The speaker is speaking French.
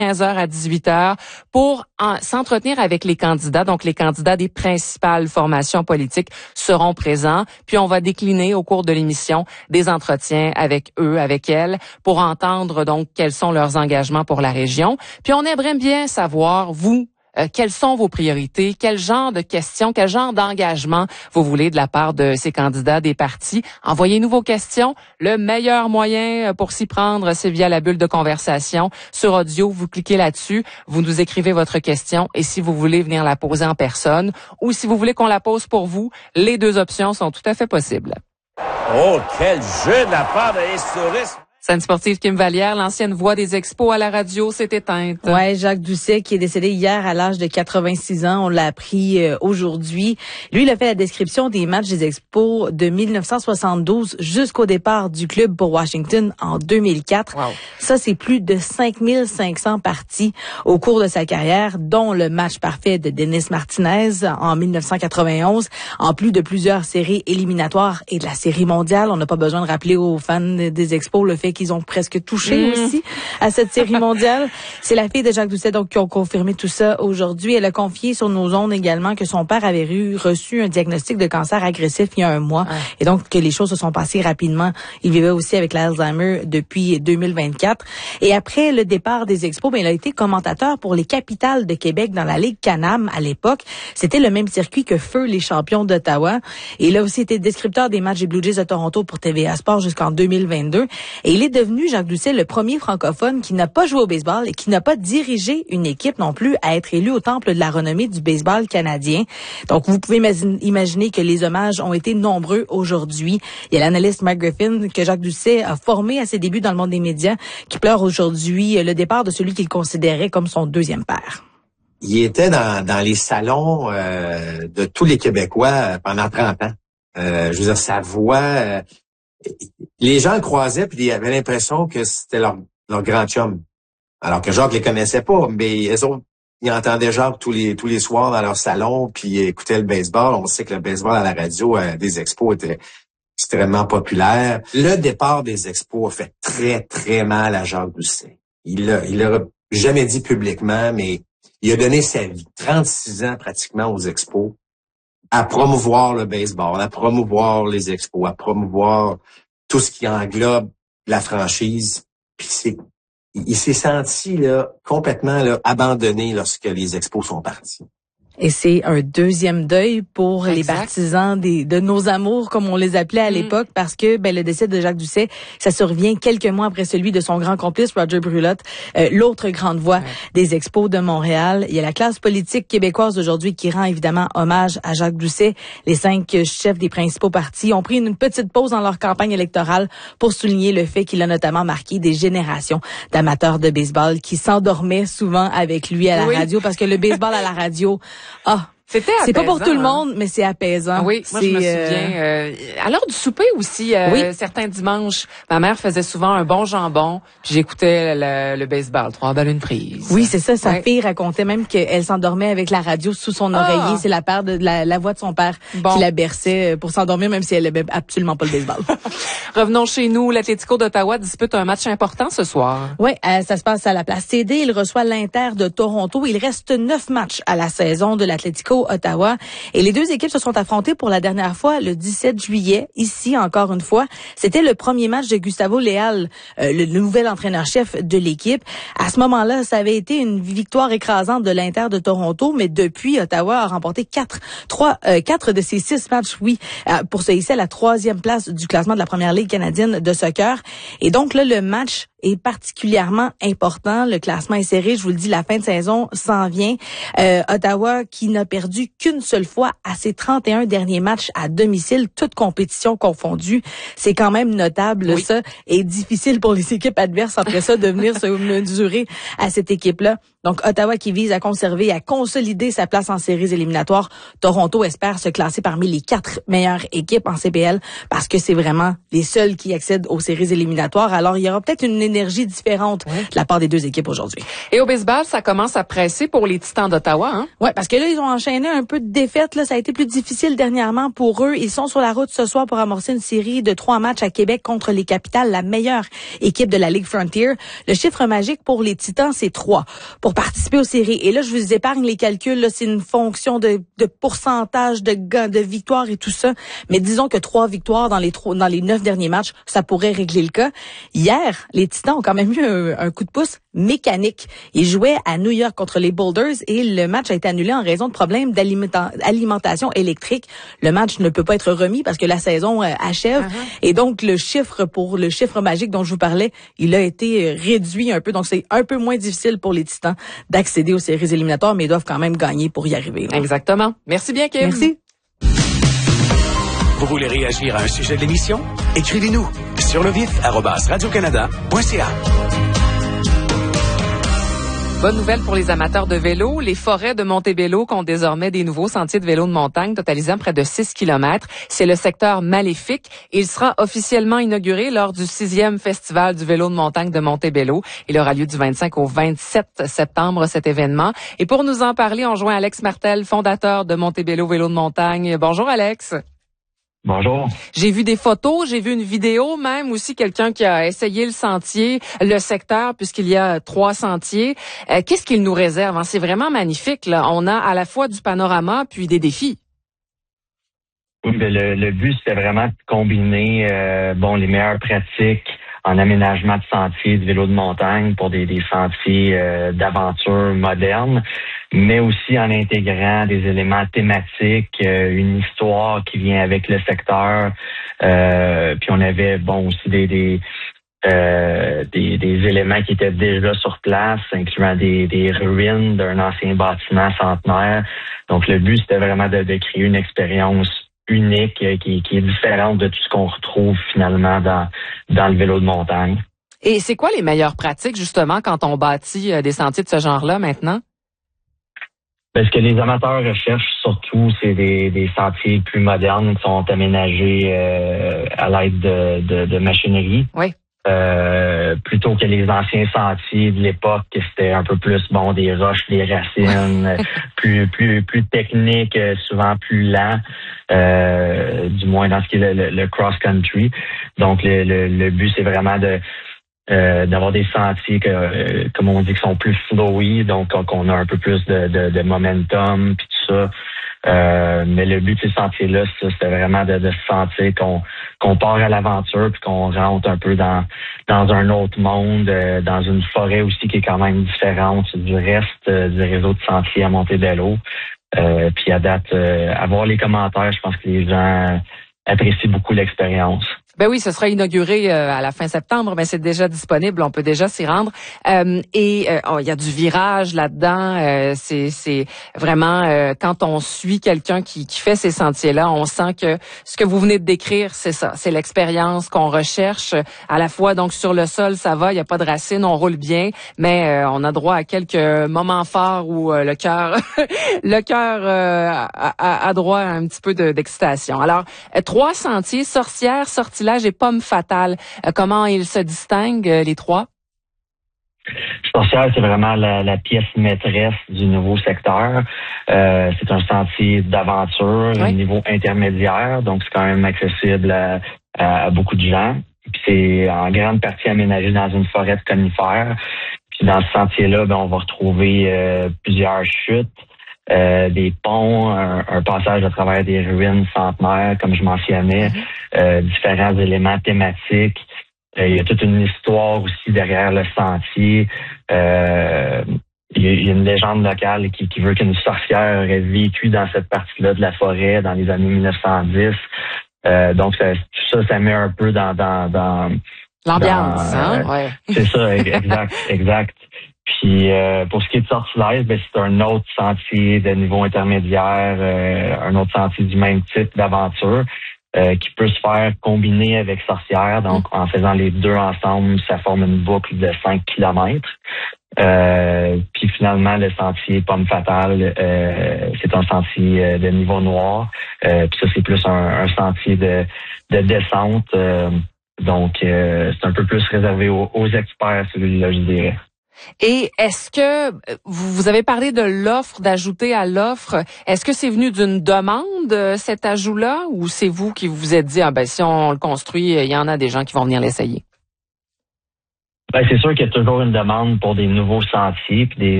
15h à 18h pour s'entretenir avec les candidats. Donc, les candidats des principales formations politiques seront présents. Puis, on va décliner au cours de l'émission des entretiens avec eux, avec elles, pour entendre donc quels sont leurs engagements pour la région. Puis, on aimerait bien savoir, vous, quelles sont vos priorités? Quel genre de questions, quel genre d'engagement vous voulez de la part de ces candidats des partis? Envoyez-nous vos questions. Le meilleur moyen pour s'y prendre, c'est via la bulle de conversation. Sur audio, vous cliquez là-dessus, vous nous écrivez votre question et si vous voulez venir la poser en personne ou si vous voulez qu'on la pose pour vous, les deux options sont tout à fait possibles. Oh, quel jeu de la part de l'historiste! Scène sportive Kim Vallière, l'ancienne voix des Expos à la radio, s'est éteinte. Ouais, Jacques Doucet qui est décédé hier à l'âge de 86 ans, on l'a appris aujourd'hui. Lui, il a fait la description des matchs des Expos de 1972 jusqu'au départ du club pour Washington en 2004. Wow. Ça, c'est plus de 5500 parties au cours de sa carrière, dont le match parfait de Dennis Martinez en 1991, en plus de plusieurs séries éliminatoires et de la série mondiale. On n'a pas besoin de rappeler aux fans des Expos le fait qu'ils ont presque touché aussi à cette série mondiale. C'est la fille de Jacques Doucet donc qui ont confirmé tout ça aujourd'hui. Elle a confié sur nos ondes également que son père avait reçu un diagnostic de cancer agressif il y a un mois et donc que les choses se sont passées rapidement. Il vivait aussi avec l'Alzheimer depuis 2024 et après le départ des Expos, il a été commentateur pour les Capitales de Québec dans la Ligue Can-Am à l'époque. C'était le même circuit que Feu les champions d'Ottawa et il a aussi été descripteur des matchs des Blue Jays de Toronto pour TVA Sport jusqu'en 2022 et il est devenu, Jacques Doucet, le premier francophone qui n'a pas joué au baseball et qui n'a pas dirigé une équipe non plus à être élu au temple de la renommée du baseball canadien. Donc, vous pouvez imaginer que les hommages ont été nombreux aujourd'hui. Il y a l'analyste Mike Griffin que Jacques Doucet a formé à ses débuts dans le monde des médias qui pleure aujourd'hui le départ de celui qu'il considérait comme son deuxième père. Il était dans les salons de tous les Québécois pendant 30 ans. Je veux dire, sa voix... les gens le croisaient puis ils avaient l'impression que c'était leur grand chum. Alors que Jacques les connaissait pas, mais les autres, ils entendaient Jacques tous les soirs dans leur salon puis ils écoutaient le baseball. On sait que le baseball à la radio des Expos était extrêmement populaire. Le départ des Expos a fait très, très mal à Jacques Doucet. Il l'a jamais dit publiquement, mais il a donné sa vie, 36 ans pratiquement aux Expos, à promouvoir le baseball, à promouvoir les Expos, à promouvoir tout ce qui englobe la franchise. Puis il s'est senti complètement abandonné lorsque les Expos sont partis. Et c'est un deuxième deuil pour les partisans de nos amours, comme on les appelait à l'époque, parce que le décès de Jacques Doucet, ça survient quelques mois après celui de son grand complice, Roger Brulotte, l'autre grande voix des Expos de Montréal. Il y a la classe politique québécoise aujourd'hui qui rend évidemment hommage à Jacques Doucet. Les 5 chefs des principaux partis ont pris une petite pause dans leur campagne électorale pour souligner le fait qu'il a notamment marqué des générations d'amateurs de baseball qui s'endormaient souvent avec lui à la radio, parce que le baseball à la radio... C'était apaisant, c'est pas pour tout le monde, mais c'est apaisant. Oui, moi je me souviens. À l'heure du souper aussi, certains dimanches, ma mère faisait souvent un bon jambon, puis j'écoutais le baseball, 3 balles une prise. Oui, c'est ça. Sa fille racontait même qu'elle s'endormait avec la radio sous son oreiller. C'est la voix de son père qui la berçait pour s'endormir, même si elle aimait absolument pas le baseball. Revenons chez nous. L'Atlético d'Ottawa dispute un match important ce soir. Oui, ça se passe à la place CD. Il reçoit l'Inter de Toronto. Il reste 9 matchs à la saison de l'Atlético Ottawa. Et les deux équipes se sont affrontées pour la dernière fois le 17 juillet, ici encore une fois. C'était le premier match de Gustavo Leal, le nouvel entraîneur-chef de l'équipe. À ce moment-là, ça avait été une victoire écrasante de l'Inter de Toronto, mais depuis, Ottawa a remporté 4 de ses 6 matchs, pour se hisser à la 3e place du classement de la Première Ligue canadienne de soccer. Et donc là, le match est particulièrement important. Le classement est serré. Je vous le dis, la fin de saison s'en vient. Ottawa qui n'a perdu qu'une seule fois à ses 31 derniers matchs à domicile, toutes compétitions confondues. C'est quand même notable, ça. Et difficile pour les équipes adverses après ça de venir se mesurer à cette équipe-là. Donc, Ottawa qui vise à conserver et à consolider sa place en séries éliminatoires. Toronto espère se classer parmi les 4 meilleures équipes en CPL parce que c'est vraiment les seuls qui accèdent aux séries éliminatoires. Alors, il y aura peut-être une énergie différente de la part des deux équipes aujourd'hui. Et au baseball, ça commence à presser pour les Titans d'Ottawa, hein? Ouais, parce que là, ils ont enchaîné un peu de défaites. Là, ça a été plus difficile dernièrement pour eux. Ils sont sur la route ce soir pour amorcer une série de 3 matchs à Québec contre les Capitals, la meilleure équipe de la Ligue Frontier. Le chiffre magique pour les Titans, c'est 3 pour participer aux séries. Et là, je vous épargne les calculs. Là, c'est une fonction de pourcentage de victoires et tout ça. Mais disons que 3 victoires dans les 9 derniers matchs, ça pourrait régler le cas. Hier, les Titans ont quand même eu un coup de pouce mécanique. Ils jouaient à New York contre les Boulders et le match a été annulé en raison de problèmes d'alimentation électrique. Le match ne peut pas être remis parce que la saison achève. Et donc, le chiffre magique dont je vous parlais, il a été réduit un peu. Donc, c'est un peu moins difficile pour les Titans d'accéder aux séries éliminatoires, mais ils doivent quand même gagner pour y arriver. Là. Exactement. Merci bien, Kim. Merci. Vous voulez réagir à un sujet de l'émission? Écrivez-nous sur @radiocanada.ca. Bonne nouvelle pour les amateurs de vélo. Les forêts de Montebello comptent désormais des nouveaux sentiers de vélo de montagne totalisant près de 6 kilomètres. C'est le secteur Maléfique. Il sera officiellement inauguré lors du 6e Festival du vélo de montagne de Montebello. Il aura lieu du 25 au 27 septembre, cet événement. Et pour nous en parler, on joint Alex Martel, fondateur de Montebello Vélo de montagne. Bonjour, Alex. Bonjour. J'ai vu des photos, j'ai vu une vidéo même aussi, quelqu'un qui a essayé le sentier, le secteur, puisqu'il y a 3 sentiers. Qu'est-ce qu'il nous réserve? C'est vraiment magnifique, là. On a à la fois du panorama puis des défis. Oui, ben le but, c'était vraiment de combiner les meilleures pratiques en aménagement de sentiers de vélo de montagne pour des sentiers d'aventure modernes, mais aussi en intégrant des éléments thématiques, une histoire qui vient avec le secteur. Puis on avait aussi des éléments qui étaient déjà sur place, incluant des ruines d'un ancien bâtiment centenaire. Donc le but, c'était vraiment de créer une expérience unique qui est différente de tout ce qu'on retrouve finalement dans le vélo de montagne. Et c'est quoi les meilleures pratiques justement quand on bâtit des sentiers de ce genre-là maintenant? Ce que les amateurs recherchent surtout, c'est des sentiers plus modernes qui sont aménagés à l'aide de machinerie. Oui. Plutôt que les anciens sentiers de l'époque, c'était un peu plus des roches, des racines, plus technique, souvent plus lent, du moins dans ce qui est le cross-country. Donc le but, c'est vraiment d'avoir des sentiers comme on dit, qui sont plus flowy, donc qu'on a un peu plus de momentum puis tout ça. Mais le but de ces sentiers-là, c'était vraiment de se sentir qu'on part à l'aventure puis qu'on rentre un peu dans un autre monde, dans une forêt aussi qui est quand même différente du reste du réseau de sentiers à Montebello. Puis à date, à voir les commentaires, je pense que les gens apprécient beaucoup l'expérience. Ben oui, ce sera inauguré à la fin septembre, mais c'est déjà disponible, on peut déjà s'y rendre. Il y a du virage là-dedans. C'est vraiment quand on suit quelqu'un qui fait ces sentiers-là, on sent que ce que vous venez de décrire, c'est ça, c'est l'expérience qu'on recherche. À la fois donc sur le sol, ça va, il y a pas de racines, on roule bien, mais on a droit à quelques moments forts où le cœur a droit à un petit peu d'excitation. Alors 3 sentiers, sorcières, sortilèges et pomme fatale. Comment ils se distinguent, les 3? Sorcière, c'est vraiment la pièce maîtresse du nouveau secteur. C'est un sentier d'aventure, un niveau intermédiaire, donc c'est quand même accessible à beaucoup de gens. Puis c'est en grande partie aménagé dans une forêt de conifères. Puis dans ce sentier-là, on va retrouver plusieurs chutes. Des ponts, un passage à travers des ruines centenaires, comme je mentionnais, différents éléments thématiques. Il y a toute une histoire aussi derrière le sentier. Il y a une légende locale qui veut qu'une sorcière aurait vécu dans cette partie-là de la forêt dans les années 1910. Donc tout ça met un peu dans l'ambiance, hein? Ouais. C'est ça, exact. Puis pour ce qui est de sortilège, c'est un autre sentier de niveau intermédiaire, un autre sentier du même type d'aventure qui peut se faire combiner avec sorcière. Donc en faisant les deux ensemble, ça forme une boucle de 5 kilomètres. Puis finalement, le sentier Pomme Fatale, c'est un sentier de niveau noir. Puis ça, c'est plus un sentier de descente Donc, c'est un peu plus réservé aux experts, celui-là, je dirais. Et est-ce que vous avez parlé de l'offre, d'ajouter à l'offre, est-ce que c'est venu d'une demande, cet ajout-là, ou c'est vous qui vous êtes dit, si on le construit, il y en a des gens qui vont venir l'essayer? Ben, c'est sûr qu'il y a toujours une demande pour des nouveaux sentiers puis